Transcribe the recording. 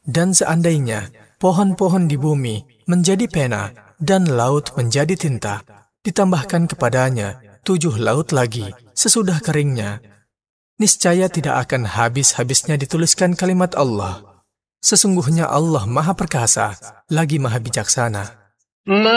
Dan seandainya pohon-pohon di bumi menjadi pena dan laut menjadi tinta, ditambahkan kepadanya 7 laut lagi sesudah keringnya, niscaya tidak akan habis-habisnya dituliskan kalimat Allah. Sesungguhnya Allah Maha Perkasa, lagi Maha Bijaksana.